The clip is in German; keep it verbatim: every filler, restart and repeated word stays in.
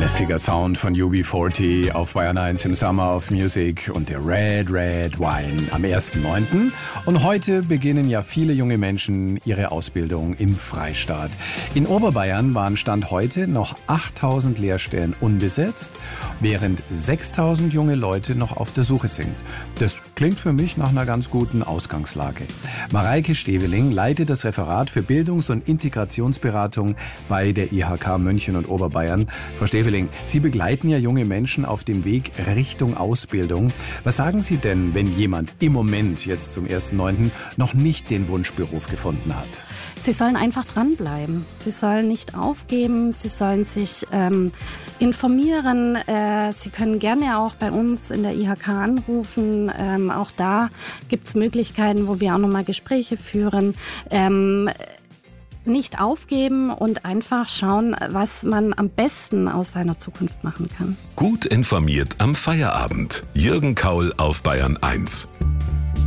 Lässiger Sound von U B vierzig auf Bayern eins im Summer of Music und der Red Red Wine am ersten neunten Und heute beginnen ja viele junge Menschen ihre Ausbildung im Freistaat. In Oberbayern waren Stand heute noch achttausend Lehrstellen unbesetzt, während sechstausend junge Leute noch auf der Suche sind. Das klingt für mich nach einer ganz guten Ausgangslage. Mareike Steveling leitet das Referat für Bildungs- und Integrationsberatung bei der I H K München und Oberbayern. Frau Steveling, Sie begleiten ja junge Menschen auf dem Weg Richtung Ausbildung. Was sagen Sie denn, wenn jemand im Moment jetzt zum ersten neunten noch nicht den Wunschberuf gefunden hat? Sie sollen einfach dranbleiben. Sie sollen nicht aufgeben. Sie sollen sich ähm, informieren. Äh, Sie können gerne auch bei uns in der I H K anrufen. Ähm, auch da gibt es Möglichkeiten, wo wir auch nochmal Gespräche führen. Ähm, Nicht aufgeben und einfach schauen, was man am besten aus seiner Zukunft machen kann. Gut informiert am Feierabend. Jürgen Kaul auf Bayern eins.